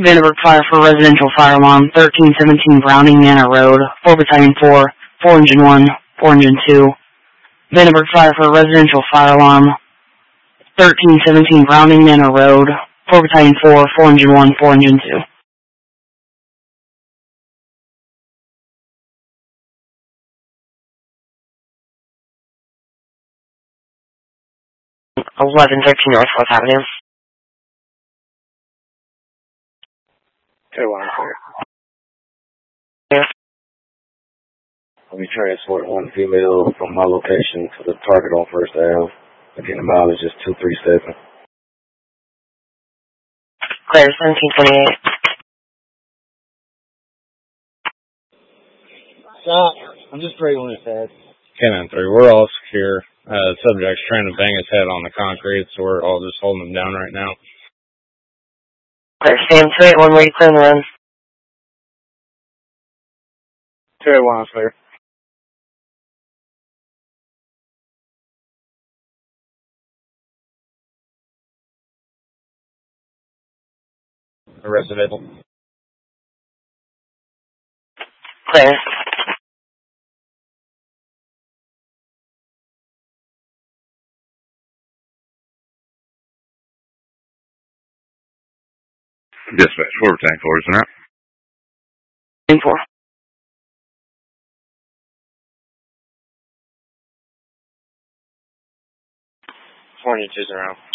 Vandenberg Fire for residential fire alarm, 1317 Browning Manor Road, 4 Battalion 4, 4 Engine 1, 4 Engine 2. Vandenberg Fire for residential fire alarm, 1317 Browning Manor Road, 4 Battalion 4, 4 Engine 1, 4 Engine 2. 1113 North 4th Avenue. Okay, one clear. Yeah. Let me transport one female from my location to the target on First Ave. Again, the mileage is 237. Clear, 1728. Stop. I'm just praying on his head. 10-3, we're all secure. Subject's trying to bang his head on the concrete, so we're all just holding him down right now. Clear, Sam 281, where you clear the run? 281 is clear. Arrested vehicle. Clear. Dispatch, 4 Battalion 4, isn't it? 4. 4 inches around.